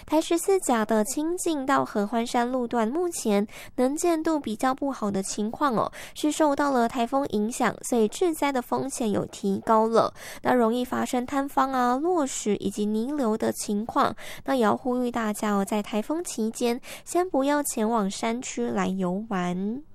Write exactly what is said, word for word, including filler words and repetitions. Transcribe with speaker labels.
Speaker 1: 台十四甲的清境到合欢山路段目前能见度比较不好的情况哦，是受到了台风影响，所以致灾的风险有提高了，那容易发生坍方啊、落石以及泥流的情况。那也要呼吁大家哦，在台风期间先不要前往山区来游玩。